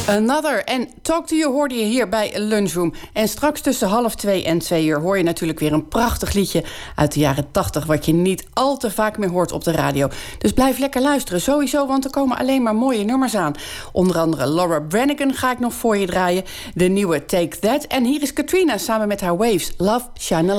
Another en Talk to You hoorde je hier bij Lunchroom. En straks tussen 1:30 en 2:00 hoor je natuurlijk weer een prachtig liedje uit de jaren 80... wat je niet al te vaak meer hoort op de radio. Dus blijf lekker luisteren, sowieso, want er komen alleen maar mooie nummers aan. Onder andere Laura Branigan ga ik nog voor je draaien. De nieuwe Take That. En hier is Katrina samen met haar Waves, Love Shine a